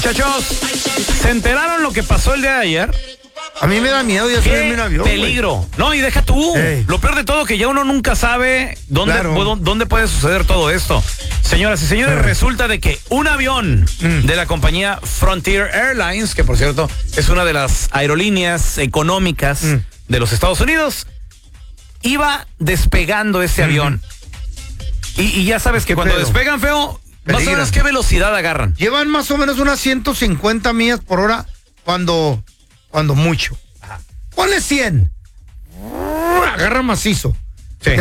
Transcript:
Muchachos, ¿se enteraron lo que pasó el día de ayer? A mí me da miedo ya subirme en un avión. Peligro. Wey. No, y deja tú. Lo peor de todo que ya uno nunca sabe dónde puede suceder todo esto. Señoras y señores, resulta de que un avión de la compañía Frontier Airlines, que por cierto es una de las aerolíneas económicas de los Estados Unidos, iba despegando ese avión. Y ya sabes que cuando despegan, feo, más o menos qué velocidad agarran. Llevan más o menos unas 150 millas por hora cuando mucho. Ponle 100. Agarra macizo.